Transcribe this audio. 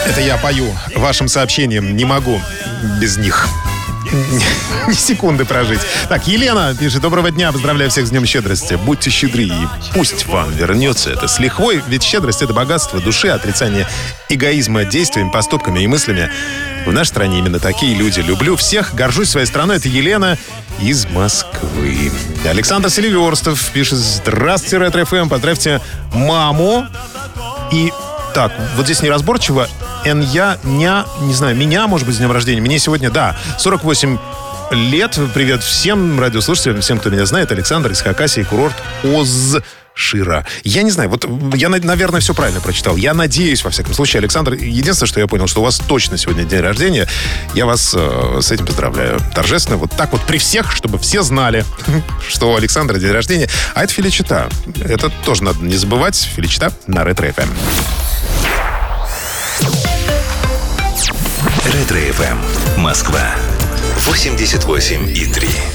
Это я пою вашим сообщениям. Не могу без них ни секунды прожить. Так, Елена пишет: доброго дня, поздравляю всех с Днем щедрости. Будьте щедры, и пусть вам вернется это с лихвой. Ведь щедрость — это богатство души, отрицание эгоизма действиями, поступками и мыслями. В нашей стране именно такие люди. Люблю всех, горжусь своей страной. Это Елена из Москвы. Александр Селиверстов пишет: здравствуйте, Ретро-ФМ, поздравьте маму. И так, вот здесь неразборчиво. Не знаю, меня, может быть, с днем рождения. Мне сегодня, 48 лет. Привет всем радиослушателям, всем, кто меня знает. Александр из Хакасии, курорт Озшира. Я не знаю, вот я, наверное, все правильно прочитал. Я надеюсь, во всяком случае, Александр. Единственное, что я понял, что у вас точно сегодня день рождения. Я вас с этим поздравляю. Торжественно, вот так вот при всех, чтобы все знали, что у Александра день рождения. А это Феличита. Это тоже надо не забывать. Феличита на Ретро-ФМ. Ретро-ФМ. Москва. 88,3.